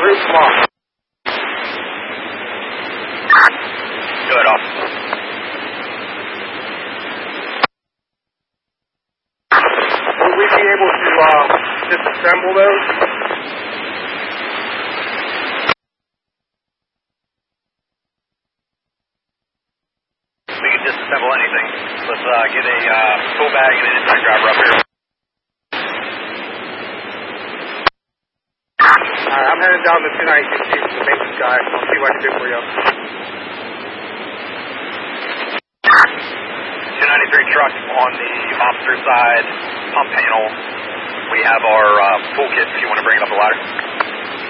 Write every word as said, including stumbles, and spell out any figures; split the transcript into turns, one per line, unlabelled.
Group, come on.
Good, officer.
Will we be able to uh, disassemble those?
We can disassemble anything. Let's uh, get a uh, tool bag and an inside driver up here.
Alright, I'm heading down to two ninety-two Chief, the maintenance guy. I'll see what I can do for you.
two ninety-three truck on the officer side, pump panel. We have our uh, toolkit if you want to bring it up the ladder.